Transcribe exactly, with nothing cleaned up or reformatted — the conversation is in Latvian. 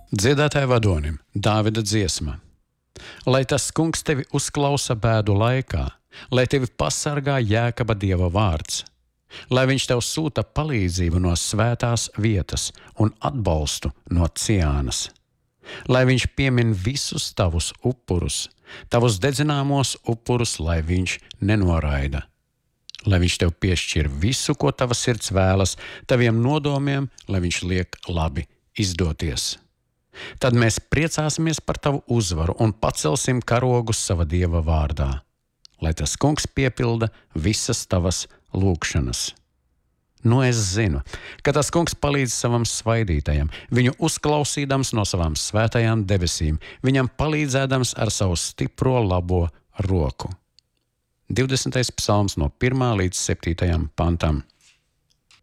Dziedātāja vadonim Dāvida dziesma. Lai tas kungs tevi uzklausa bēdu laikā, lai tevi pasargā Jēkaba Dieva vārds, lai viņš tev sūta palīdzību no svētās vietas un atbalstu no Ciānas, lai viņš piemin visus tavus upurus, tavus dedzināmos upurus, lai viņš nenoraida, lai viņš tev piešķir visu, ko tava sirds vēlas, taviem nodomiem, lai viņš liek labi izdoties. Tad mēs priecāsimies par tavu uzvaru un pacelsim karogus sava Dieva vārdā, lai tas kungs piepilda visas tavas lūgšanas. Nu es zinu, ka tas kungs palīdz savam svaidītajam, viņu uzklausīdams no savām svētajām debesīm, viņam palīdzēdams ar savu stipro labo roku. divdesmitais psalms no pirmā līdz septītajam pantam.